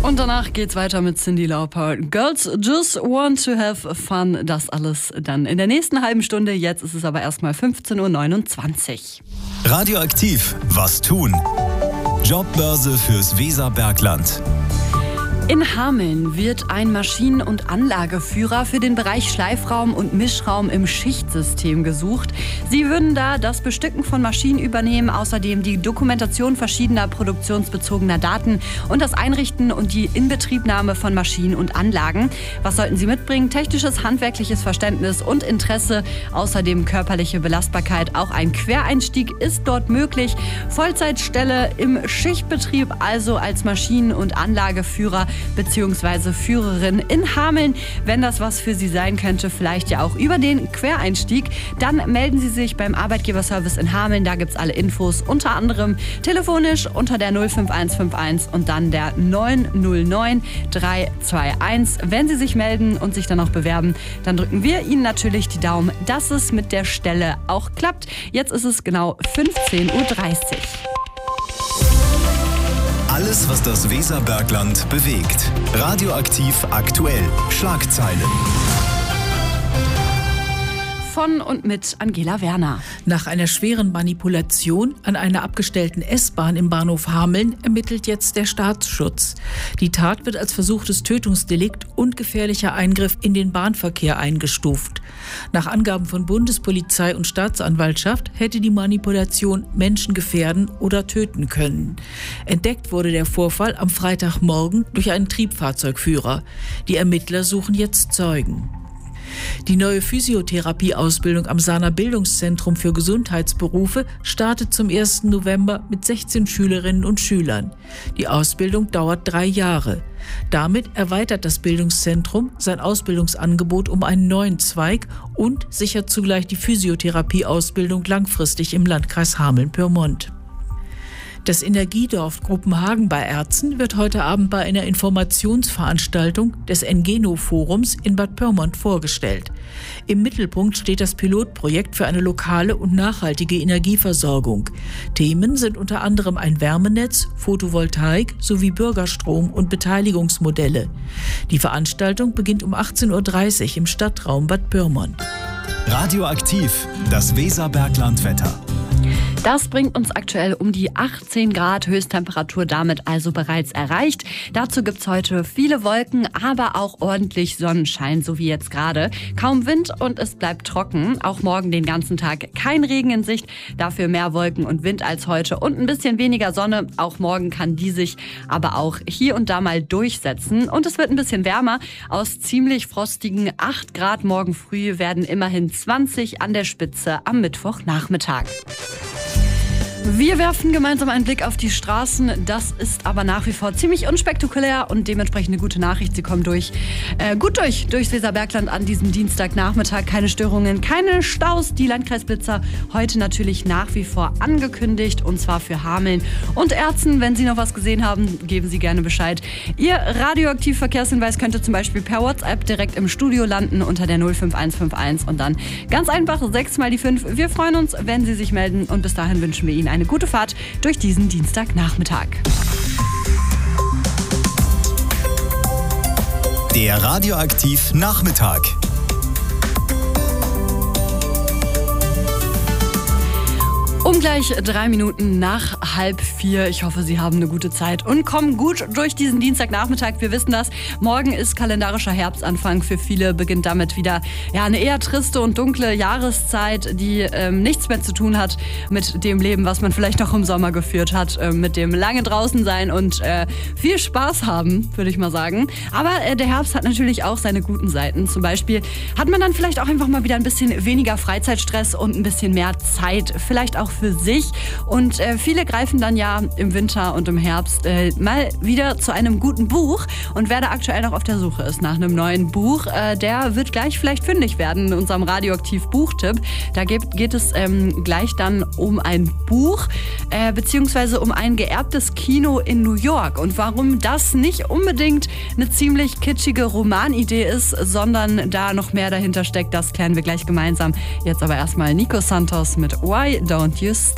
Und danach geht's weiter mit Cyndi Lauper. Girls just want to have fun. Das alles dann in der nächsten halben Stunde. Jetzt ist es aber erstmal 15:29 Uhr. Radioaktiv. Was tun? Jobbörse fürs Weserbergland. In Hameln wird ein Maschinen- und Anlageführer für den Bereich Schleifraum und Mischraum im Schichtsystem gesucht. Sie würden da das Bestücken von Maschinen übernehmen, außerdem die Dokumentation verschiedener produktionsbezogener Daten und das Einrichten und die Inbetriebnahme von Maschinen und Anlagen. Was sollten Sie mitbringen? Technisches, handwerkliches Verständnis und Interesse, außerdem körperliche Belastbarkeit. Auch ein Quereinstieg ist dort möglich. Vollzeitstelle im Schichtbetrieb, also als Maschinen- und Anlageführer bzw. Führerin in Hameln. Wenn das was für Sie sein könnte, vielleicht ja auch über den Quereinstieg, dann melden Sie sich beim Arbeitgeberservice in Hameln. Da gibt es alle Infos, unter anderem telefonisch unter der 05151 und dann der 909 321. Wenn Sie sich melden und sich dann auch bewerben, dann drücken wir Ihnen natürlich die Daumen, dass es mit der Stelle auch klappt. Jetzt ist es genau 15:30 Uhr. Alles, was das Weserbergland bewegt. Radioaktiv aktuell. Schlagzeilen. Von und mit Angela Werner. Nach einer schweren Manipulation an einer abgestellten S-Bahn im Bahnhof Hameln ermittelt jetzt der Staatsschutz. Die Tat wird als versuchtes Tötungsdelikt und gefährlicher Eingriff in den Bahnverkehr eingestuft. Nach Angaben von Bundespolizei und Staatsanwaltschaft hätte die Manipulation Menschen gefährden oder töten können. Entdeckt wurde der Vorfall am Freitagmorgen durch einen Triebfahrzeugführer. Die Ermittler suchen jetzt Zeugen. Die neue Physiotherapie-Ausbildung am Sahner Bildungszentrum für Gesundheitsberufe startet zum 1. November mit 16 Schülerinnen und Schülern. Die Ausbildung dauert 3 Jahre. Damit erweitert das Bildungszentrum sein Ausbildungsangebot um einen neuen Zweig und sichert zugleich die Physiotherapie-Ausbildung langfristig im Landkreis Hameln-Pyrmont. Das Energiedorf Gruppenhagen bei Erzen wird heute Abend bei einer Informationsveranstaltung des Engeno-Forums in Bad Pyrmont vorgestellt. Im Mittelpunkt steht das Pilotprojekt für eine lokale und nachhaltige Energieversorgung. Themen sind unter anderem ein Wärmenetz, Photovoltaik sowie Bürgerstrom und Beteiligungsmodelle. Die Veranstaltung beginnt um 18:30 Uhr im Stadtraum Bad Pyrmont. Radioaktiv, das Weserbergland-Wetter. Das bringt uns aktuell um die 18 Grad Höchsttemperatur, damit also bereits erreicht. Dazu gibt's heute viele Wolken, aber auch ordentlich Sonnenschein, so wie jetzt gerade. Kaum Wind und es bleibt trocken. Auch morgen den ganzen Tag kein Regen in Sicht, dafür mehr Wolken und Wind als heute und ein bisschen weniger Sonne. Auch morgen kann die sich aber auch hier und da mal durchsetzen. Und es wird ein bisschen wärmer. Aus ziemlich frostigen 8 Grad morgen früh werden immerhin 20 an der Spitze am Mittwochnachmittag. Wir werfen gemeinsam einen Blick auf die Straßen. Das ist aber nach wie vor ziemlich unspektakulär und dementsprechend eine gute Nachricht. Sie kommen durchs Weserbergland an diesem Dienstagnachmittag. Keine Störungen, keine Staus. Die Landkreisblitzer heute natürlich nach wie vor angekündigt und zwar für Hameln und Erzen. Wenn Sie noch was gesehen haben, geben Sie gerne Bescheid. Ihr Radioaktiv-Verkehrshinweis könnte zum Beispiel per WhatsApp direkt im Studio landen unter der 05151 und dann ganz einfach 6 mal die 5. Wir freuen uns, wenn Sie sich melden und bis dahin wünschen wir Ihnen eine gute Fahrt durch diesen Dienstagnachmittag. Der Radioaktiv-Nachmittag. Um gleich 3 Minuten nach 3:30. Ich hoffe, Sie haben eine gute Zeit und kommen gut durch diesen Dienstagnachmittag. Wir wissen das. Morgen ist kalendarischer Herbstanfang. Für viele beginnt damit wieder eine eher triste und dunkle Jahreszeit, die nichts mehr zu tun hat mit dem Leben, was man vielleicht noch im Sommer geführt hat. Mit dem lange draußen sein und viel Spaß haben, würde ich mal sagen. Aber der Herbst hat natürlich auch seine guten Seiten. Zum Beispiel hat man dann vielleicht auch einfach mal wieder ein bisschen weniger Freizeitstress und ein bisschen mehr Zeit. Vielleicht auch für sich. Und viele greifen dann ja im Winter und im Herbst mal wieder zu einem guten Buch. Und wer da aktuell noch auf der Suche ist nach einem neuen Buch, der wird gleich vielleicht fündig werden in unserem Radioaktiv-Buchtipp. Da geht es gleich dann um ein Buch, beziehungsweise um ein geerbtes Kino in New York. Und warum das nicht unbedingt eine ziemlich kitschige Romanidee ist, sondern da noch mehr dahinter steckt, das klären wir gleich gemeinsam. Jetzt aber erstmal Nico Santos mit Why Don't You Stay?